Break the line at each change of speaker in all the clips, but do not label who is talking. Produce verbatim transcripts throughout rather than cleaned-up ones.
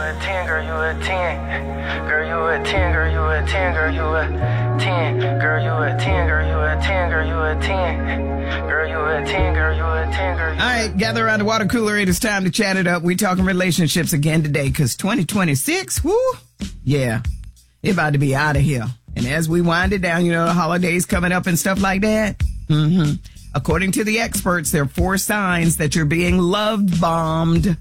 a ten, girl, you a ten. Girl, you a ten, girl, you a ten, girl, you a ten. Girl, you a ten, girl, you a ten, girl, you a ten. Girl, you a ten, girl, you a ten, girl. All
right, gather around the water cooler. It is time to chat it up. We talking relationships again today because twenty twenty-six, whoo, yeah, it's about to be out of here. And as we wind it down, you know, the holidays coming up and stuff like that. Mm-hmm. According to the experts, there are four signs that you're being love bombed.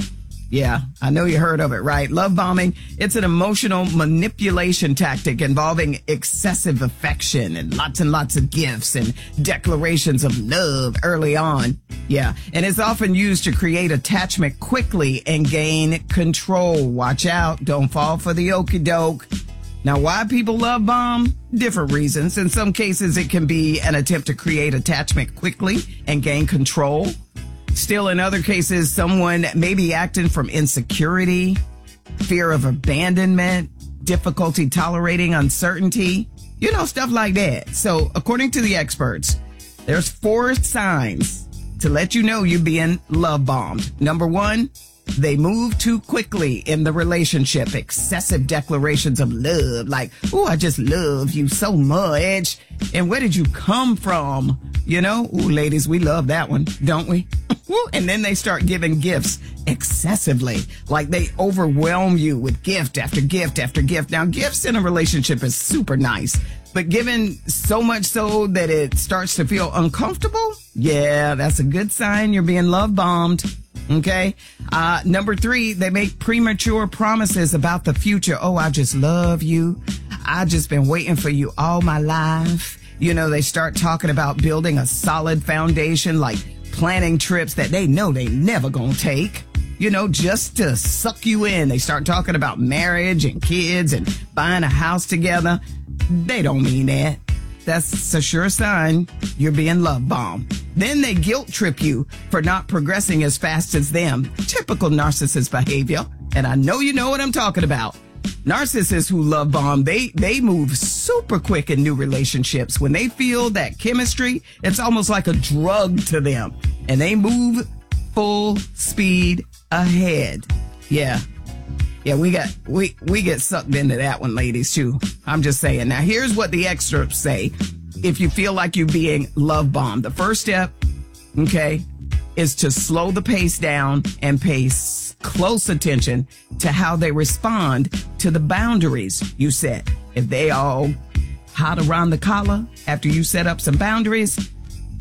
Yeah, I know you heard of it, right? Love bombing. It's an emotional manipulation tactic involving excessive affection and lots and lots of gifts and declarations of love early on. Yeah, and it's often used to create attachment quickly and gain control. Watch out. Don't fall for the okie doke. Now, why people love bomb? Different reasons. In some cases, it can be an attempt to create attachment quickly and gain control. Still, in other cases, someone may be acting from insecurity, fear of abandonment, difficulty tolerating uncertainty, you know, stuff like that. So, according to the experts, there's four signs to let you know you're being love bombed. Number one, they move too quickly in the relationship. Excessive declarations of love, like, oh, I just love you so much. And where did you come from? You know, ooh, ladies, we love that one, don't we? And then they start giving gifts excessively, like they overwhelm you with gift after gift after gift. Now, gifts in a relationship is super nice, but given so much so that it starts to feel uncomfortable, yeah, that's a good sign you're being love bombed. Okay. Uh, number three, they make premature promises about the future. Oh, I just love you. I just been waiting for you all my life. You know, they start talking about building a solid foundation, like planning trips that they know they never gonna take, you know, just to suck you in. They start talking about marriage and kids and buying a house together. They don't mean that. That's a sure sign you're being love bombed. Then they guilt trip you for not progressing as fast as them. Typical narcissist behavior. And I know you know what I'm talking about. Narcissists who love bomb, they, they move super quick in new relationships. When they feel that chemistry, it's almost like a drug to them. And they move full speed ahead. Yeah. Yeah, we got we we get sucked into that one, ladies, too. I'm just saying. Now, here's what the excerpts say. If you feel like you're being love bombed, the first step, okay, is to slow the pace down and pay s- close attention to how they respond to the boundaries you set. If they all hot around the collar after you set up some boundaries,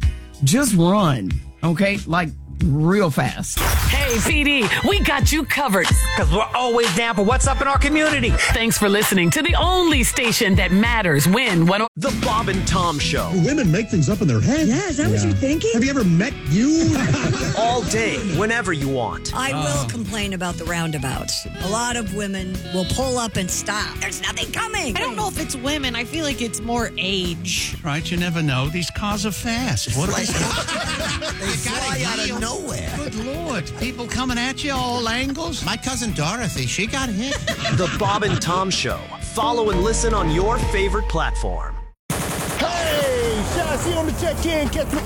just run, okay? Like, real fast.
Hey, P D, we got you covered.
Because we're always down for what's up in our community.
Thanks for listening to the only station that matters when... when
The Bob and Tom Show.
Women make things up in their head.
Yeah, is that yeah. what you're thinking?
Have you ever met you?
All day, whenever you want.
I will uh. complain about the roundabouts. A lot of women will pull up and stop. There's nothing coming.
I don't know if it's women. I feel like it's more age.
Right, you never know. These cars are fast. What are they?
They fly out of nowhere.
Good Lord. People coming at you all angles.
My cousin Dorothy, she got hit.
The Bob and Tom Show. Follow and listen on your favorite platform.
Hey, Shazzy on the check-in. Catch me